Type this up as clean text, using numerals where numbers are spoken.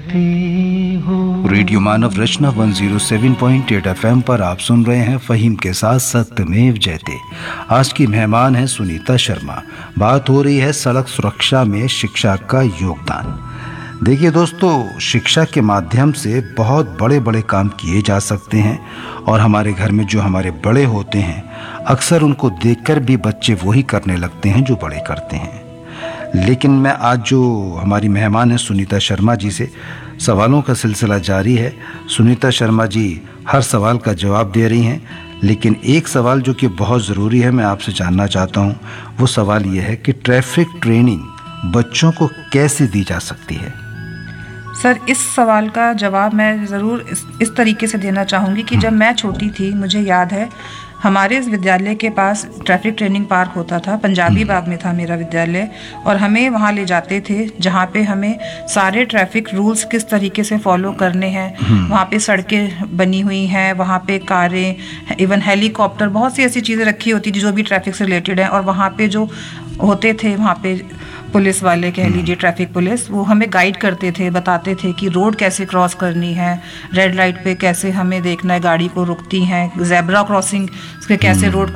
Radio मानव रचना 107.8 FM पर आप सुन रहे हैं फहीम के साथ सत्यमेव जयते। आज की मेहमान है सुनीता शर्मा। बात हो रही है सड़क सुरक्षा में शिक्षा का योगदान। देखिए दोस्तों, शिक्षा के माध्यम से बहुत बड़े बड़े काम किए जा सकते हैं और हमारे घर में जो हमारे बड़े होते हैं अक्सर उनको देखकर भी बच्चे वही करने लगते हैं जो बड़े करते हैं। लेकिन मैं आज जो हमारी मेहमान है सुनीता शर्मा जी से सवालों का सिलसिला जारी है। सुनीता शर्मा जी हर सवाल का जवाब दे रही हैं, लेकिन एक सवाल जो कि बहुत ज़रूरी है मैं आपसे जानना चाहता हूँ, वो सवाल ये है कि ट्रैफिक ट्रेनिंग बच्चों को कैसे दी जा सकती है? सर, इस सवाल का जवाब मैं ज़रूर इस तरीके से देना चाहूँगी कि जब मैं छोटी थी मुझे याद है हमारे इस विद्यालय के पास ट्रैफिक ट्रेनिंग पार्क होता था। पंजाबी बाग में था मेरा विद्यालय और हमें वहाँ ले जाते थे जहाँ पे हमें सारे ट्रैफिक रूल्स किस तरीके से फॉलो करने हैं। वहाँ पे सड़कें बनी हुई हैं, वहाँ पे कारें, इवन हेलीकॉप्टर, बहुत सी ऐसी चीज़ें रखी होती थी जो भी ट्रैफिक से रिलेटेड है। और वहाँ पे जो होते थे, वहाँ पे पुलिस वाले कह लीजिए, ट्रैफिक पुलिस, वो हमें गाइड करते थे, बताते थे कि रोड कैसे क्रॉस करनी है, रेड लाइट पे कैसे हमें देखना है, गाड़ी को रुकती हैं, ज़ेब्रा क्रॉसिंग के कैसे रोड